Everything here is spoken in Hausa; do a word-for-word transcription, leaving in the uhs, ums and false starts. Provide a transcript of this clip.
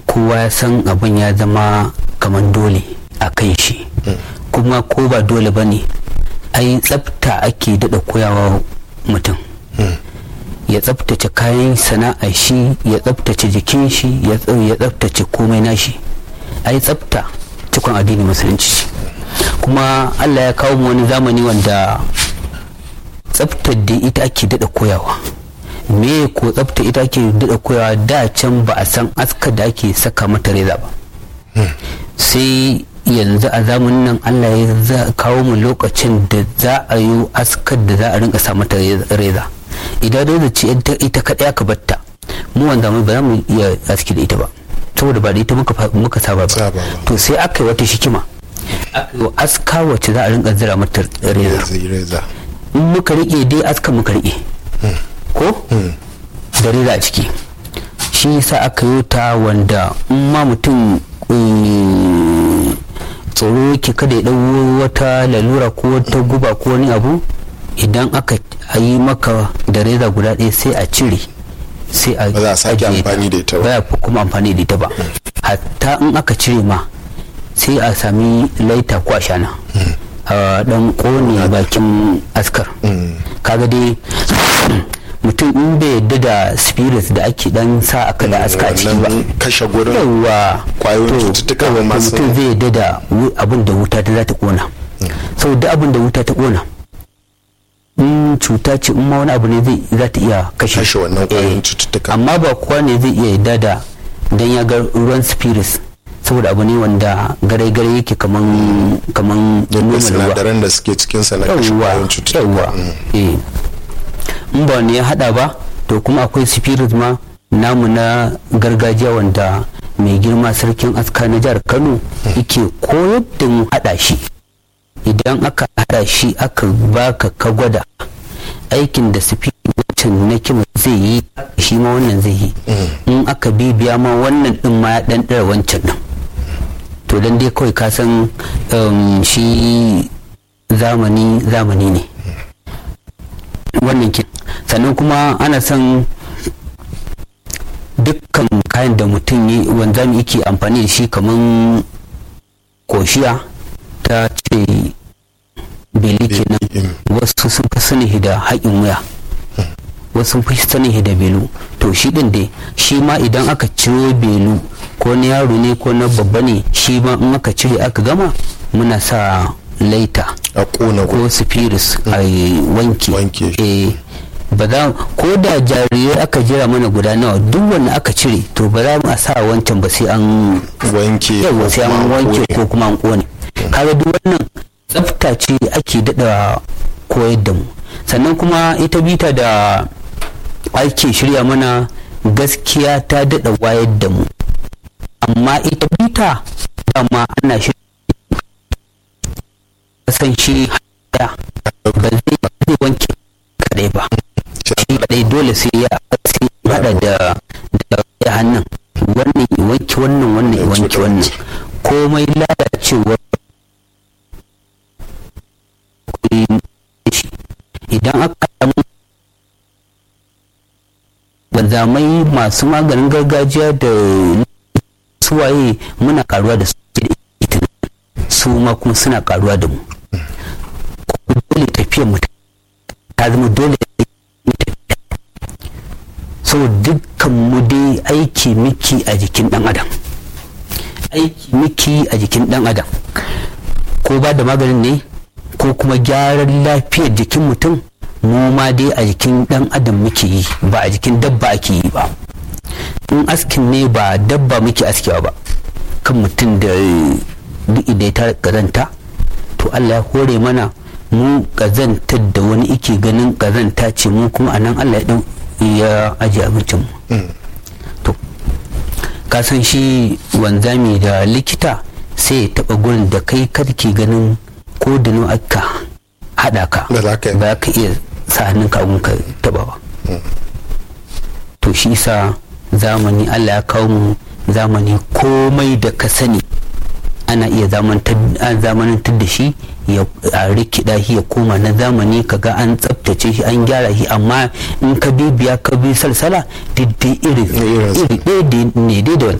kowa ya san abin ya zama kamar dole a kan shi, kuma ko ba dole ba ne, ai tsafta ake daɗa koyawa mutum. Ya tsaftace kayan sana'a shi, ya tsaftace jikin shi, ya tsaftace komai nashi. Ai tsafta cikon addini musulunci. Kuma Allah ya kawo mu wani zamani wanda tsaftar da ita ake daɗa koyawa. Me ko tsafta ita ake daɗa koyawa, da can ba a san askar da ake saka mata reza ba. Sai yanzu a zamanin nan Allah ya kawo mu lokacin da za a yi askar da za a rinka sa mata reza. Idan reza ce ita kaɗai aka batta, mu wanda mai ba za mu iya aski da ita ba, saboda ba da ita muka saba ba. To sai aka yi wata shikima, aka yi aska wacce za a rinka zira mata reza. In muka riƙe dai aska muka riƙe ko da reza a ciki. Shi yasa aka yi ta wanda in ma mutum tsoro yake kada ya ɗau wata lalura ko wata guba ko wani abu, idan aka yi maka da reza guda ɗaya sai a cire, sai a ba za a sake amfani da ita ba, ba ya kuma amfani da ita ba. Hatta in aka cire ma sai a sami laita ko ashana a dan kone bakin askar. Kaga dai mutum in bai yadda da spirit da ake dan sa aka da aska a ciki ba, kashe gurin yawa kwayoyin cututtuka ba masu, mutum zai yadda da abin da wuta ta za ta kona. Sau da abin da wuta ta kona, in cuta ce in ma wani abu ne zai za ta iya kashe kashe wannan kwayoyin cututtuka. Amma ba kowa ne zai iya yadda da dan ya ga ruwan spirits, saboda abu ne wanda gare-gare yake kaman kaman da sinadaran da suke cikin sa na kashe kwayoyin cututtuka. In ba ne ya hada ba, to kuma akwai spirit ma namu na gargajiya wanda mai girma sarkin aska na jihar Kano yake koyar da mu hada shi. Idan aka hada shi aka baka ka gwada aikin da spirit wancan na kima zai yi, shi ma wannan zai yi. In aka bibiya ma wannan din ma ya dan dara wancan din. To dan dai kawai ka san shi zamani zamani ne wannan ke. Sannan kuma ana son dukkan kayan da mutum yi wanzami yake amfani da shi, kaman koshiya ta ce beli kenan, wasu sun fi sani da haƙin wuya, wasu sun fi sani da belu. To shi din dai shi ma idan aka ciro belu, ko na yaro ne ko na babba ne, shi ma in aka cire aka gama muna sa laita a kona ko spiris a wanke. Eh, ba za ko da jarirai aka jira mana guda nawa, duk wanda aka cire to ba za mu a sa wancan ba, sai an wanke, yawa sai an wanke ko kuma an kone. Kaga duk wannan tsafta ce ake dada koyar da mu. Sannan kuma ita bita da ake shirya mana, gaskiya ta dada wayar da mu, amma ita bita dama ana shirya san shi hada ba zai wanke kadai ba, shi kadai dole sai ya hada da da hannun, wannan wanke wannan wannan wanke wannan. Komai lalacewa idan aka samu wanzamai masu maganin gargajiya da suwaye, muna karuwa da su, su ma kuma suna karuwa da mu. Dole tafiyar mu ta zama dole, so dukkan mu dai aiki miki a jikin dan adam, aiki miki a jikin dan adam, ko ba da maganin ne ko kuma gyaran lafiyar jikin mutum, mu ma dai a jikin dan adam muke yi, ba a jikin dabba ake yi ba. In askin ne ba dabba muke askewa ba, kan mutum da duk idai ta kazanta, to Allah ya hore mana mu kazantar da wani ike ganin kazanta ce, mu kuma anan Allah ya ya ajiye abincin mu. To ka san shi wanzami da likita sai ya taba gurin da kai karki ganin ko da nawa aka hada ka ba ka iya sa hannun ka ka taba ba. To shi sa zamani Allah ya kawo mu zamani, komai da ka sani ana iya zamanantar da shi ya rikida shi ya koma na zamani, kaga an tsaftace shi an gyara shi, amma in ka bibiya ka bi salsala duk iri iri ɗaya ne dai da